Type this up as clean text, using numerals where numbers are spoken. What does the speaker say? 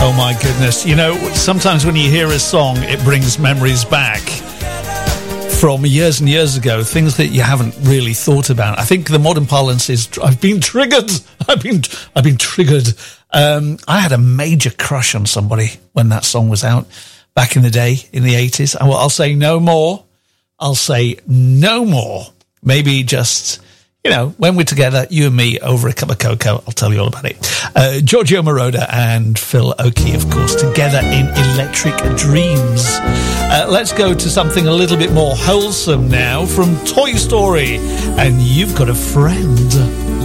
Oh my goodness. You know, sometimes when you hear a song, it brings memories back from years and years ago, things that you haven't really thought about. I think the modern parlance is, I've been triggered. I've been triggered. I had a major crush on somebody when that song was out back in the day, in the 80s. And I'll say no more. I'll say no more. Maybe just, you know, when we're together, you and me over a cup of cocoa, I'll tell you all about it. Giorgio Moroder and Phil Oakey, of course, together in Electric Dreams. Let's go to something a little bit more wholesome now from Toy Story. And You've Got a Friend.